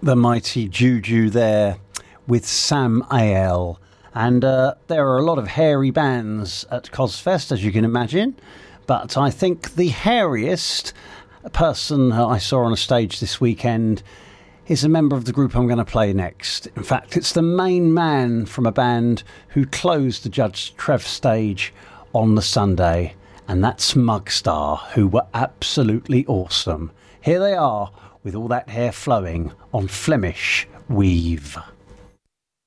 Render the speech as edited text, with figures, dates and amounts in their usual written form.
The mighty Juju there with Sam AL. And there are a lot of hairy bands at Cosfest, as you can imagine. But I think the hairiest person I saw on a stage this weekend is a member of the group I'm going to play next. In fact, it's the main man from a band who closed the Judge Trev stage on the Sunday. And that's Mugstar, who were absolutely awesome. Here they are, with all that hair flowing on Flemish Weave.